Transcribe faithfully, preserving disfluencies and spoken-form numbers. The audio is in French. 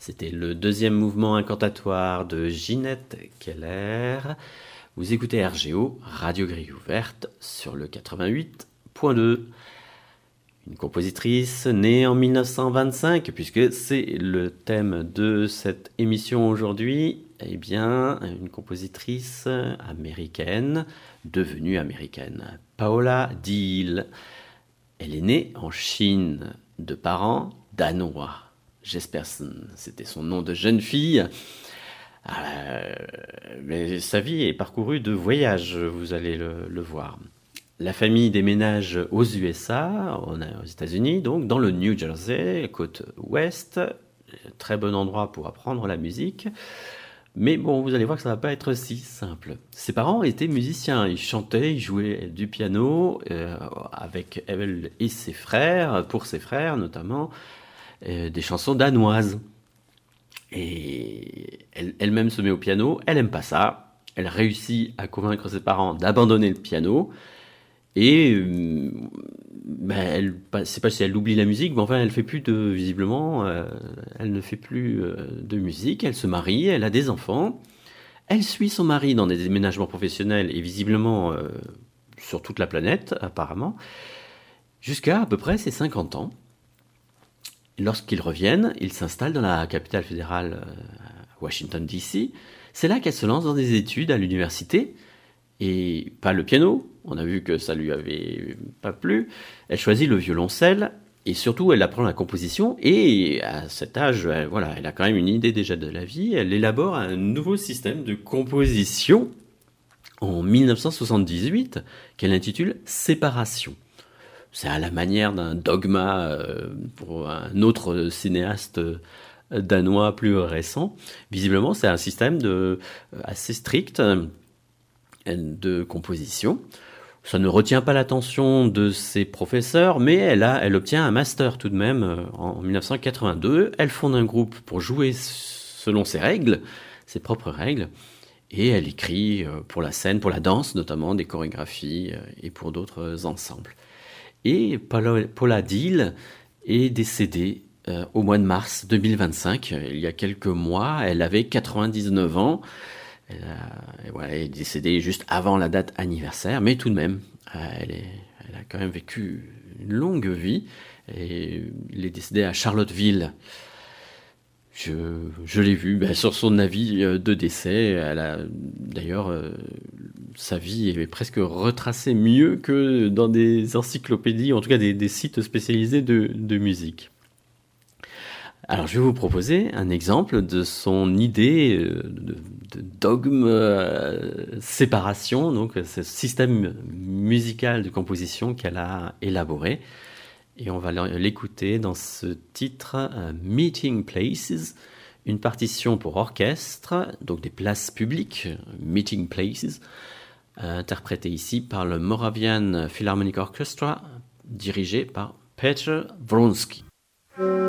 C'était le deuxième mouvement incantatoire de Ginette Keller. Vous écoutez R G O, Radio Grille Ouverte, sur le quatre-vingt-huit point deux. Une compositrice née en mille neuf cent vingt-cinq, puisque c'est le thème de cette émission aujourd'hui. Eh bien, une compositrice américaine, devenue américaine, Paula Diehl. Elle est née en Chine, de parents danois. Jespersen, c'était son nom de jeune fille. Euh, mais sa vie est parcourue de voyages, vous allez le, le voir. La famille déménage aux U S A, aux États-Unis, donc dans le New Jersey, côte ouest. Très bon endroit pour apprendre la musique. Mais bon, vous allez voir que ça ne va pas être si simple. Ses parents étaient musiciens, ils chantaient, ils jouaient du piano euh, avec elle et ses frères, pour ses frères notamment, euh, des chansons danoises. Et elle, elle-même se met au piano, elle n'aime pas ça. Elle réussit à convaincre ses parents d'abandonner le piano. Et euh, ben elle, c'est pas si elle oublie la musique, mais enfin elle fait plus de, visiblement, euh, elle ne fait plus euh, de musique. Elle se marie, elle a des enfants. Elle suit son mari dans des déménagements professionnels et visiblement euh, sur toute la planète, apparemment, jusqu'à à peu près ses cinquante ans. Lorsqu'ils reviennent, ils s'installent dans la capitale fédérale, euh, Washington D C. C'est là qu'elle se lance dans des études à l'université. Et pas le piano, on a vu que ça lui avait pas plu. Elle choisit le violoncelle et surtout elle apprend la composition. Et à cet âge, elle, voilà, elle a quand même une idée déjà de la vie. Elle élabore un nouveau système de composition en mille neuf cent soixante-dix-huit qu'elle intitule Séparation. C'est à la manière d'un dogma euh, pour un autre cinéaste euh, danois plus récent. Visiblement, c'est un système de, euh, assez strict de composition. Ça ne retient pas l'attention de ses professeurs, mais elle, a, elle obtient un master tout de même en mille neuf cent quatre-vingt-deux. Elle fonde un groupe pour jouer selon ses règles, ses propres règles, et elle écrit pour la scène, pour la danse notamment, des chorégraphies et pour d'autres ensembles. Et Paula, Paula Diehl est décédée euh, au mois de mars deux mille vingt-cinq, il y a quelques mois. Elle avait quatre-vingt-dix-neuf ans. Elle, a, voilà, elle est décédée juste avant la date anniversaire, mais tout de même, elle, est, elle a quand même vécu une longue vie. Et elle est décédée à Charlottesville. Je, je l'ai vu ben, sur son avis de décès. Elle a, d'ailleurs, euh, sa vie est presque retracée mieux que dans des encyclopédies, en tout cas des, des sites spécialisés de, de musique. Alors, je vais vous proposer un exemple de son idée de, de dogme euh, séparation, donc ce système musical de composition qu'elle a élaboré. Et on va l'écouter dans ce titre euh, Meeting Places, une partition pour orchestre, donc des places publiques, Meeting Places, euh, interprétée ici par le Moravian Philharmonic Orchestra, dirigé par Petr Vronsky.